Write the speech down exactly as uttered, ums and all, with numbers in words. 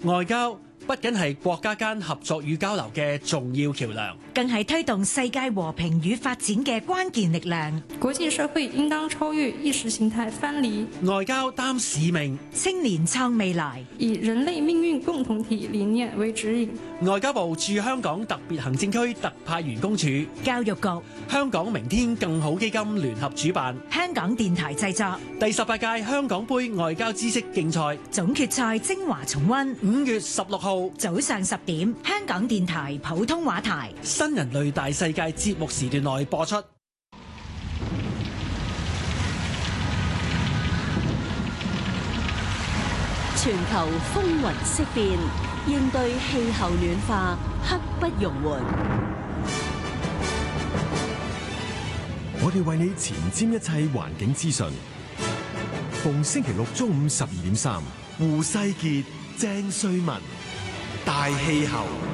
外交不僅係國家間合作與交流嘅重要橋樑， 更係推動世界和平與發展嘅關鍵力量。 國際社會應當超越意識形態藩籬， 外交擔使命， 青年創未來， 以人類命運共同體理念為指引。 外交部駐香港特別行政區特派員公署、 教育局、 香港明天更好基金聯合主辦， 香港電台製作第十八屆香港杯外交知識競賽總決賽精華重溫， 五月十六號早上十點，香港電台普通話台新人類大世界節目時段內播出。 全球風雲色變，應對氣候暖化刻不容緩。 我哋為你前瞻一切環境資訊，逢星期六中午十二點三，胡世傑、鄭瑞文，大氣候。